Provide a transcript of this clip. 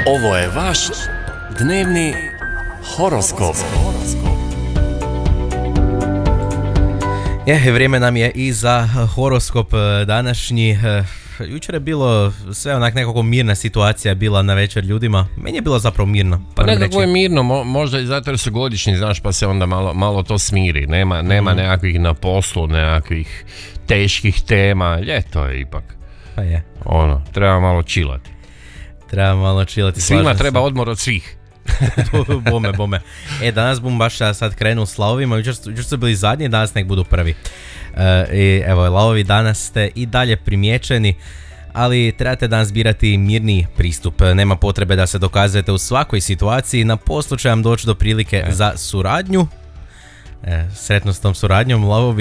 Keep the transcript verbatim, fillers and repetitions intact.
Ovo je vaš dnevni horoskop. Je, vrijeme nam je i za horoskop današnji. Jučer je bilo sve onak nekako mirna situacija bila na večer ljudima. Meni je bilo zapravo mirno. Pa nekako je mirno, mo- možda i zato jer su godišnji, znaš, pa se onda malo, malo to smiri. Nema, nema mm. nekakvih na poslu, nekakvih teških tema. Ljeto je ipak. Pa je. Ono, treba malo chillati. Treba malo chillati. Svima treba odmor od svih. bome, bome. E, danas bum baš sad krenu s lavovima. Jučer, jučer su bili zadnji, danas nek budu prvi. E, i evo, lavovi, danas ste i dalje primjećeni, ali trebate danas birati mirniji pristup. Nema potrebe da se dokazujete u svakoj situaciji. Na poslu će vam doći do prilike e. za suradnju. E, sretno s tom suradnjom, lavovi.